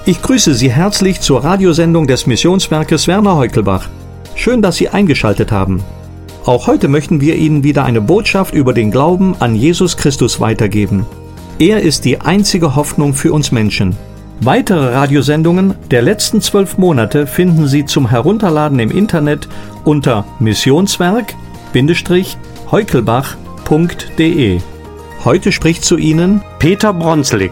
Ich grüße Sie herzlich zur Radiosendung des Missionswerkes Werner Heukelbach. Schön, dass Sie eingeschaltet haben. Auch heute möchten wir Ihnen wieder eine Botschaft über den Glauben an Jesus Christus weitergeben. Er ist die einzige Hoffnung für uns Menschen. Weitere Radiosendungen der letzten 12 Monate finden Sie zum Herunterladen im Internet unter missionswerk-heukelbach.de. Heute spricht zu Ihnen Peter Bronslig.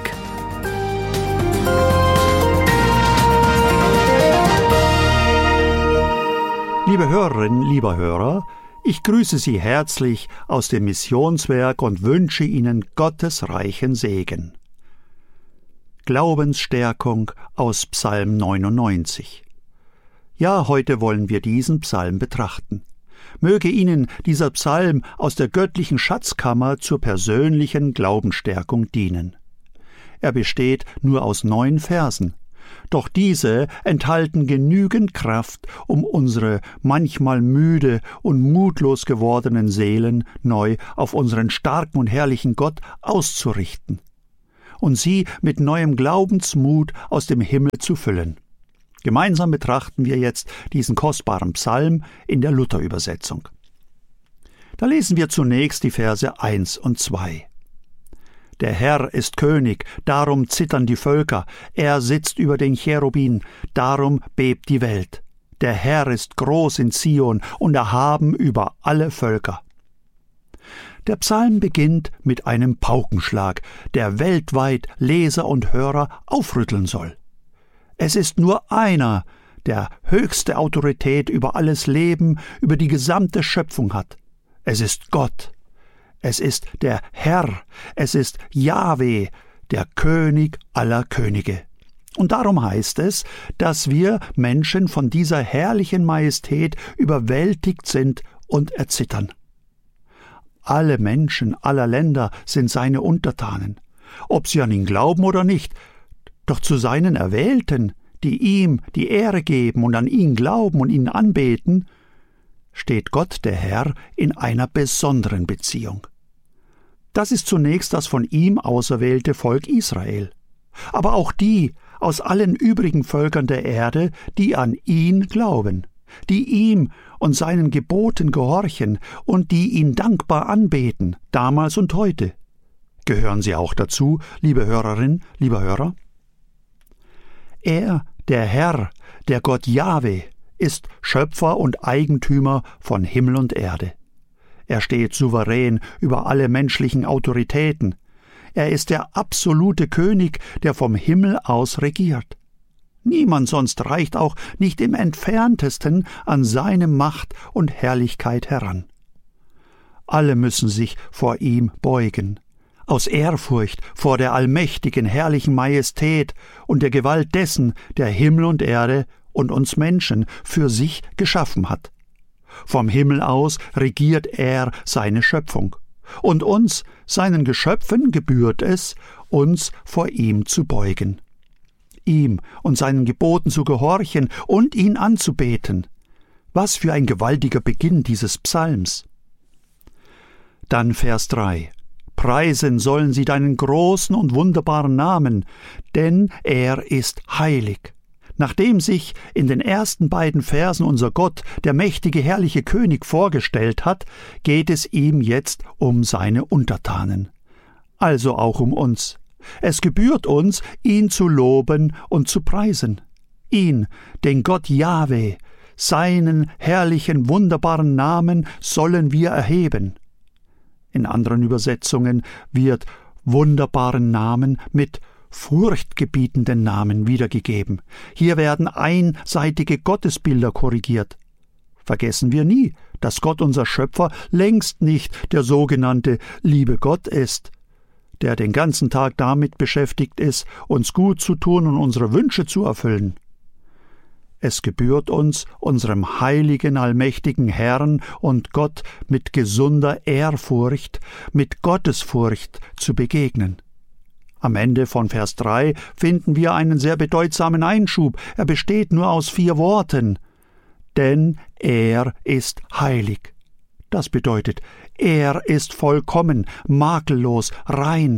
Liebe Hörerinnen, lieber Hörer, ich grüße Sie herzlich aus dem Missionswerk und wünsche Ihnen Gottes reichen Segen. Glaubensstärkung aus Psalm 99. Ja, heute wollen wir diesen Psalm betrachten. Möge Ihnen dieser Psalm aus der göttlichen Schatzkammer zur persönlichen Glaubensstärkung dienen. Er besteht nur aus 9 Versen. Doch diese enthalten genügend Kraft, um unsere manchmal müde und mutlos gewordenen Seelen neu auf unseren starken und herrlichen Gott auszurichten und sie mit neuem Glaubensmut aus dem Himmel zu füllen. Gemeinsam betrachten wir jetzt diesen kostbaren Psalm in der Luther-Übersetzung. Da lesen wir zunächst die Verse 1 und 2. Der Herr ist König, darum zittern die Völker. Er sitzt über den Cherubin, darum bebt die Welt. Der Herr ist groß in Zion und erhaben über alle Völker. Der Psalm beginnt mit einem Paukenschlag, der weltweit Leser und Hörer aufrütteln soll. Es ist nur einer, der höchste Autorität über alles Leben, über die gesamte Schöpfung hat. Es ist Gott. Es ist der Herr, es ist Jahwe, der König aller Könige. Und darum heißt es, dass wir Menschen von dieser herrlichen Majestät überwältigt sind und erzittern. Alle Menschen aller Länder sind seine Untertanen, ob sie an ihn glauben oder nicht, doch zu seinen Erwählten, die ihm die Ehre geben und an ihn glauben und ihn anbeten, steht Gott der Herr in einer besonderen Beziehung. Das ist zunächst das von ihm auserwählte Volk Israel, aber auch die aus allen übrigen Völkern der Erde, die an ihn glauben, die ihm und seinen Geboten gehorchen und die ihn dankbar anbeten, damals und heute. Gehören Sie auch dazu, liebe Hörerin, lieber Hörer? Er, der Herr, der Gott Jahwe, ist Schöpfer und Eigentümer von Himmel und Erde. Er steht souverän über alle menschlichen Autoritäten. Er ist der absolute König, der vom Himmel aus regiert. Niemand sonst reicht auch nicht im Entferntesten an seine Macht und Herrlichkeit heran. Alle müssen sich vor ihm beugen, aus Ehrfurcht vor der allmächtigen, herrlichen Majestät und der Gewalt dessen, der Himmel und Erde und uns Menschen für sich geschaffen hat. Vom Himmel aus regiert er seine Schöpfung. Und uns, seinen Geschöpfen, gebührt es, uns vor ihm zu beugen, ihm und seinen Geboten zu gehorchen und ihn anzubeten. Was für ein gewaltiger Beginn dieses Psalms. Dann Vers 3. Preisen sollen sie deinen großen und wunderbaren Namen, denn er ist heilig. Nachdem sich in den ersten beiden Versen unser Gott, der mächtige, herrliche König, vorgestellt hat, geht es ihm jetzt um seine Untertanen, also auch um uns. Es gebührt uns, ihn zu loben und zu preisen. Ihn, den Gott Jahwe, seinen herrlichen, wunderbaren Namen sollen wir erheben. In anderen Übersetzungen wird wunderbaren Namen mit furchtgebietenden Namen wiedergegeben. Hier werden einseitige Gottesbilder korrigiert. Vergessen wir nie, dass Gott, unser Schöpfer, längst nicht der sogenannte liebe Gott ist, der den ganzen Tag damit beschäftigt ist, uns gut zu tun und unsere Wünsche zu erfüllen. Es gebührt uns, unserem heiligen, allmächtigen Herrn und Gott mit gesunder Ehrfurcht, mit Gottesfurcht zu begegnen. Am Ende von Vers 3 finden wir einen sehr bedeutsamen Einschub. Er besteht nur aus 4 Worten. Denn er ist heilig. Das bedeutet, er ist vollkommen, makellos, rein,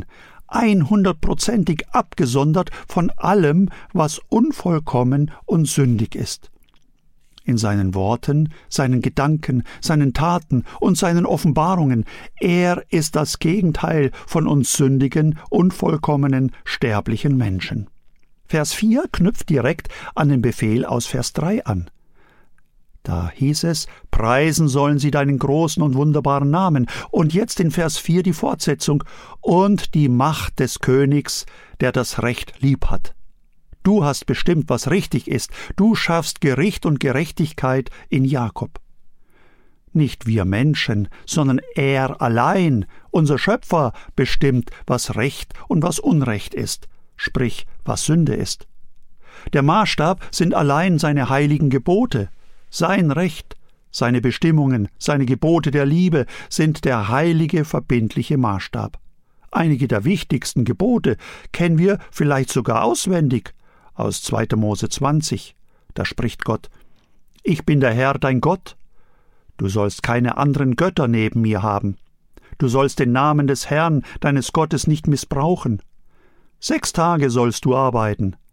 100%ig abgesondert von allem, was unvollkommen und sündig ist. In seinen Worten, seinen Gedanken, seinen Taten und seinen Offenbarungen, er ist das Gegenteil von uns sündigen, unvollkommenen, sterblichen Menschen. Vers 4 knüpft direkt an den Befehl aus Vers 3 an. Da hieß es, preisen sollen sie deinen großen und wunderbaren Namen. Und jetzt in Vers 4 die Fortsetzung, und die Macht des Königs, der das Recht lieb hat. Du hast bestimmt, was richtig ist. Du schaffst Gericht und Gerechtigkeit in Jakob. Nicht wir Menschen, sondern er allein, unser Schöpfer, bestimmt, was Recht und was Unrecht ist, sprich, was Sünde ist. Der Maßstab sind allein seine heiligen Gebote. Sein Recht, seine Bestimmungen, seine Gebote der Liebe sind der heilige, verbindliche Maßstab. Einige der wichtigsten Gebote kennen wir vielleicht sogar auswendig. Aus 2. Mose 20, da spricht Gott: Ich bin der Herr, dein Gott. Du sollst keine anderen Götter neben mir haben. Du sollst den Namen des Herrn, deines Gottes, nicht missbrauchen. 6 Tage sollst du arbeiten,